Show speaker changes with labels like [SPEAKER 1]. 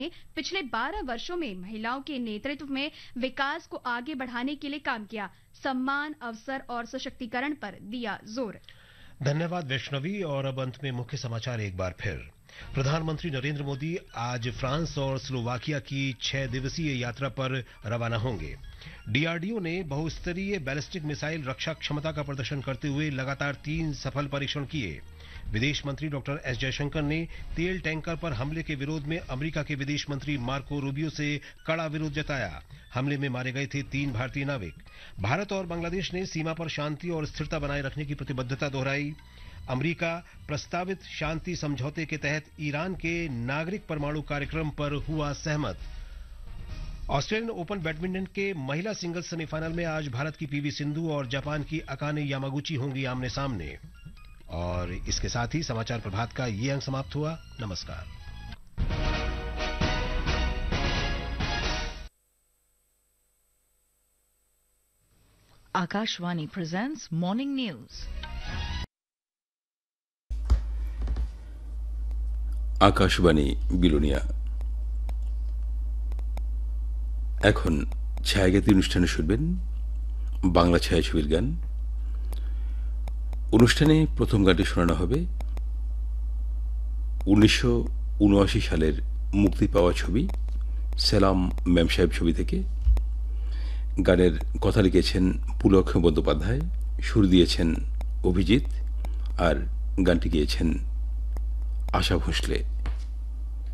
[SPEAKER 1] पिछले 12 वर्षों में महिलाओं के नेतृत्व में विकास को आगे बढ़ाने के लिए काम किया। सम्मान, अवसर और सशक्तिकरण पर दिया जोर।
[SPEAKER 2] धन्यवाद वैष्णवी। और अब अंत में मुख्य समाचार एक बार फिर। प्रधानमंत्री नरेंद्र मोदी आज फ्रांस और स्लोवाकिया की 6 दिवसीय यात्रा पर रवाना होंगे। डीआरडीओ ने बहुस्तरीय बैलिस्टिक मिसाइल रक्षा क्षमता का प्रदर्शन करते हुए लगातार 3 सफल परीक्षण किए। विदेश मंत्री डॉक्टर एस जयशंकर ने तेल टैंकर पर हमले के विरोध में अमेरिका के विदेश मंत्री मार्को रूबियो से कड़ा विरोध जताया। हमले में मारे गए थे 3 भारतीय नाविक। भारत और बांग्लादेश ने सीमा पर शांति और स्थिरता बनाए रखने की प्रतिबद्धता दोहराई। अमेरिका प्रस्तावित शांति समझौते के तहत ईरान के नागरिक परमाणु कार्यक्रम पर हुआ सहमत। ऑस्ट्रेलियन ओपन बैडमिंटन के महिला सिंगल्स सेमीफाइनल में आज भारत की पीवी सिंधु और जापान की अकाने यामागुची होंगी आमने सामने। और इसके साथ ही समाचार प्रभात का ये अंक समाप्त हुआ। नमस्कार।
[SPEAKER 3] Akashvani presents morning news.
[SPEAKER 4] Akashvani Belonia. এখন ছায়াগীতি অনুষ্ঠানে শুনবেন বাংলা ছায়াছবির গান। অনুষ্ঠানে প্রথম গানটি শোনানো হবে 1979 সালের মুক্তি পাওয়া ছবি সেলাম মেম সাহেব ছবি থেকে। গানের কথা লিখেছেন পুলক বন্দ্যোপাধ্যায়, সুর দিয়েছেন অভিজিৎ, আর গানটি গেয়েছেন আশা ভোসলে।